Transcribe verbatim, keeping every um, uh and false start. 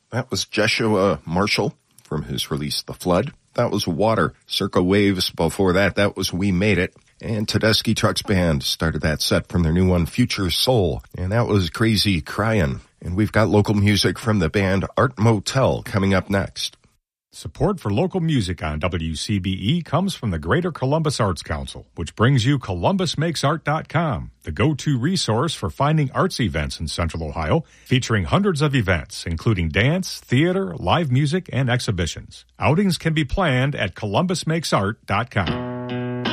That was Jeshua Marshall from his release, The Flood. That was Water, Circa Waves. Before that, that was We Made It. And Tedeschi Trucks Band started that set from their new one, Future Soul. And that was Crazy Cryin'. And we've got local music from the band Art Motel coming up next. Support for local music on W C B E comes from the Greater Columbus Arts Council, which brings you Columbus Makes Art dot com, the go-to resource for finding arts events in Central Ohio, featuring hundreds of events, including dance, theater, live music, and exhibitions. Outings can be planned at Columbus Makes Art dot com.